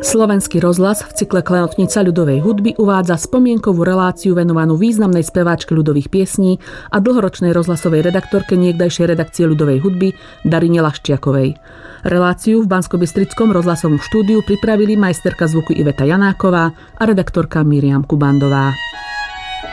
Slovenský rozhlas v cykle Klenotnica ľudovej hudby uvádza spomienkovú reláciu venovanú významnej speváčke ľudových piesní a dlhoročnej rozhlasovej redaktorke niekdajšej redakcie ľudovej hudby Darine Laščiakovej. Reláciu v Banskobystrickom rozhlasovom štúdiu pripravili majsterka zvuku Iveta Janáková a redaktorka Miriam Kubandová.